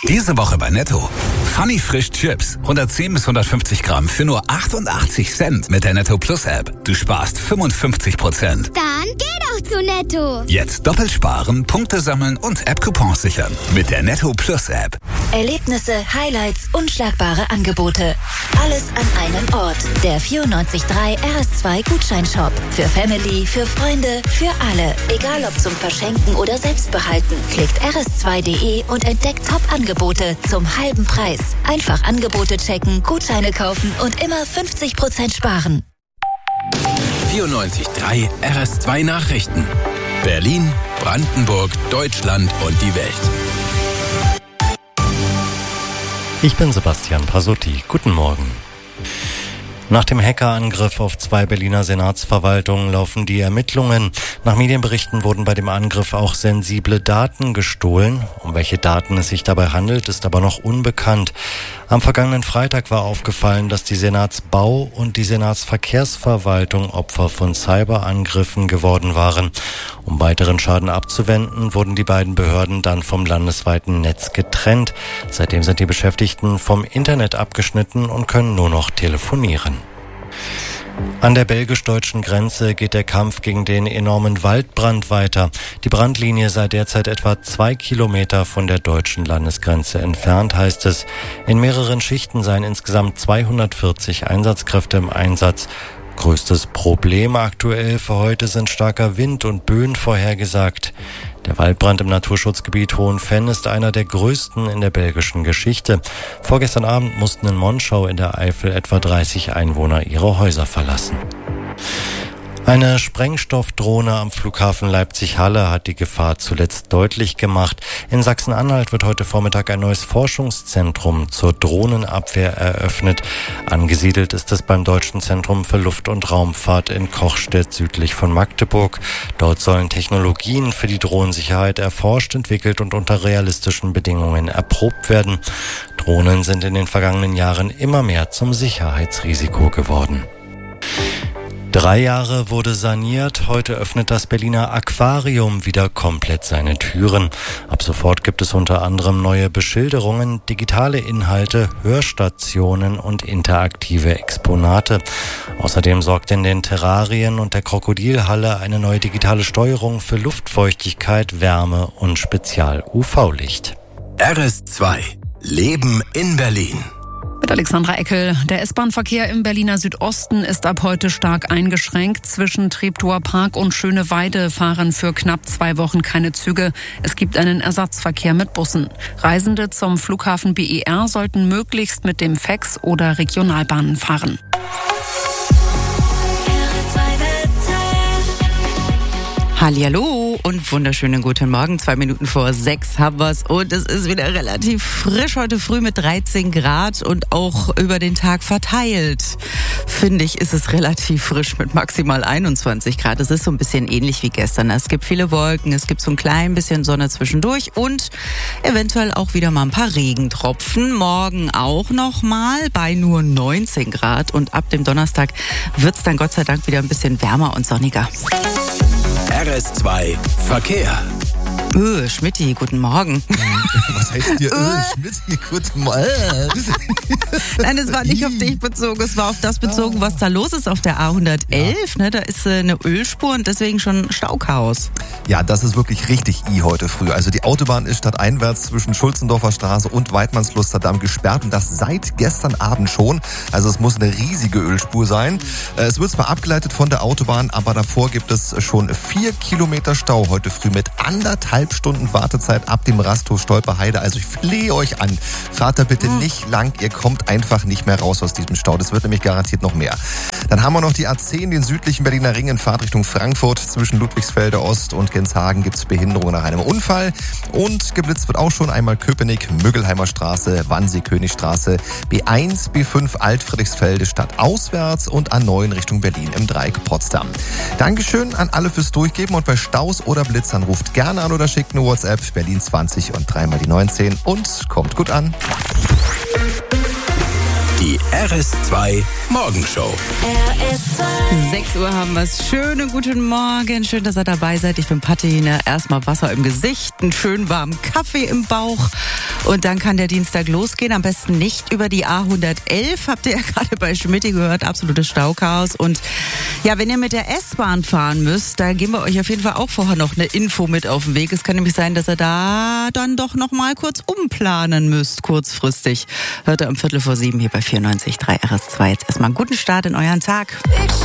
Diese Woche bei Netto. Funny Frisch Chips. 110 bis 150 Gramm für nur 88 Cent mit der Netto Plus App. Du sparst 55%. Dann geh doch zu Netto. Jetzt doppelt sparen, Punkte sammeln und App-Coupons sichern. Mit der Netto Plus App. Erlebnisse, Highlights, unschlagbare Angebote. Alles an einem Ort. Der 94.3 RS2 Gutscheinshop. Für Family, für Freunde, für alle. Egal ob zum Verschenken oder Selbstbehalten. Klickt rs2.de und entdeckt Top-Angebote zum halben Preis. Einfach Angebote checken, Gutscheine kaufen und immer 50% sparen. 94.3 RS2 Nachrichten. Berlin, Brandenburg, Deutschland und die Welt. Ich bin Sebastian Pasotti. Guten Morgen. Nach dem Hackerangriff auf 2 Berliner Senatsverwaltungen laufen die Ermittlungen. Nach Medienberichten wurden bei dem Angriff auch sensible Daten gestohlen. Um welche Daten es sich dabei handelt, ist aber noch unbekannt. Am vergangenen Freitag war aufgefallen, dass die Senatsbau- und die Senatsverkehrsverwaltung Opfer von Cyberangriffen geworden waren. Um weiteren Schaden abzuwenden, wurden die beiden Behörden dann vom landesweiten Netz getrennt. Seitdem sind die Beschäftigten vom Internet abgeschnitten und können nur noch telefonieren. An der belgisch-deutschen Grenze geht der Kampf gegen den enormen Waldbrand weiter. Die Brandlinie sei derzeit etwa 2 Kilometer von der deutschen Landesgrenze entfernt, heißt es. In mehreren Schichten seien insgesamt 240 Einsatzkräfte im Einsatz. Größtes Problem aktuell für heute sind starker Wind und Böen vorhergesagt. Der Waldbrand im Naturschutzgebiet Hohenfenn ist einer der größten in der belgischen Geschichte. Vorgestern Abend mussten in Monschau in der Eifel etwa 30 Einwohner ihre Häuser verlassen. Eine Sprengstoffdrohne am Flughafen Leipzig-Halle hat die Gefahr zuletzt deutlich gemacht. In Sachsen-Anhalt wird heute Vormittag ein neues Forschungszentrum zur Drohnenabwehr eröffnet. Angesiedelt ist es beim Deutschen Zentrum für Luft- und Raumfahrt in Kochstedt südlich von Magdeburg. Dort sollen Technologien für die Drohnensicherheit erforscht, entwickelt und unter realistischen Bedingungen erprobt werden. Drohnen sind in den vergangenen Jahren immer mehr zum Sicherheitsrisiko geworden. 3 Jahre wurde saniert. Heute öffnet das Berliner Aquarium wieder komplett seine Türen. Ab sofort gibt es unter anderem neue Beschilderungen, digitale Inhalte, Hörstationen und interaktive Exponate. Außerdem sorgt in den Terrarien und der Krokodilhalle eine neue digitale Steuerung für Luftfeuchtigkeit, Wärme und Spezial-UV-Licht. RS2 Leben in Berlin. Mit Alexandra Eckel. Der S-Bahn-Verkehr im Berliner Südosten ist ab heute stark eingeschränkt. Zwischen Treptower Park und Schöneweide fahren für knapp 2 Wochen keine Züge. Es gibt einen Ersatzverkehr mit Bussen. Reisende zum Flughafen BER sollten möglichst mit dem FEX oder Regionalbahnen fahren. Hallihallo und wunderschönen guten Morgen. 2 Minuten vor 6 haben wir's und es ist wieder relativ frisch heute früh mit 13 Grad und auch über den Tag verteilt. Finde ich, ist es relativ frisch mit maximal 21 Grad. Es ist so ein bisschen ähnlich wie gestern. Es gibt viele Wolken, es gibt so ein klein bisschen Sonne zwischendurch und eventuell auch wieder mal ein paar Regentropfen. Morgen auch nochmal bei nur 19 Grad und ab dem Donnerstag wird's dann Gott sei Dank wieder ein bisschen wärmer und sonniger. RS2 Verkehr. Schmidti, guten Morgen. Was heißt hier, Schmidti, guten Morgen? Nein, es war nicht auf dich bezogen, es war auf das bezogen, was da los ist auf der A111. Ja. Ne, da ist eine Ölspur und deswegen schon Stauchaos. Ja, das ist wirklich richtig heute früh. Also die Autobahn ist stadteinwärts zwischen Schulzendorfer Straße und Weidmannslusterdamm gesperrt und das seit gestern Abend schon. Also es muss eine riesige Ölspur sein. Es wird zwar abgeleitet von der Autobahn, aber davor gibt es schon 4 Kilometer Stau heute früh mit 1,5 Stunden Wartezeit ab dem Rasthof Stolperheide. Also ich flehe euch an, fahrt da bitte nicht lang, ihr kommt einfach nicht mehr raus aus diesem Stau. Das wird nämlich garantiert noch mehr. Dann haben wir noch die A10, den südlichen Berliner Ring in Fahrtrichtung Frankfurt. Zwischen Ludwigsfelde Ost und Genshagen gibt es Behinderungen nach einem Unfall. Und geblitzt wird auch schon einmal Köpenick, Müggelheimer Straße, Wannsee-Königstraße, B1, B5 Altfriedrichsfelde stadtauswärts und A9 Richtung Berlin im Dreieck Potsdam. Dankeschön an alle fürs Durchgeben und bei Staus oder Blitzern ruft gerne an oder schickt eine WhatsApp Berlin 20 und 3 mal die 19 und kommt gut an. Die RS2 Morgenshow. 6 Uhr haben wir es. Schönen guten Morgen. Schön, dass ihr dabei seid. Ich bin Pattine. Erstmal Wasser im Gesicht, einen schönen warmen Kaffee im Bauch. Und dann kann der Dienstag losgehen. Am besten nicht über die A111. Habt ihr ja gerade bei Schmitti gehört. Absolutes Stauchaos. Und ja, wenn ihr mit der S-Bahn fahren müsst, da geben wir euch auf jeden Fall auch vorher noch eine Info mit auf den Weg. Es kann nämlich sein, dass ihr da dann doch noch mal kurz umplanen müsst, kurzfristig. Hört ihr um 6:45 hier bei 94.3 RS2. Jetzt erstmal einen guten Start in euren Tag.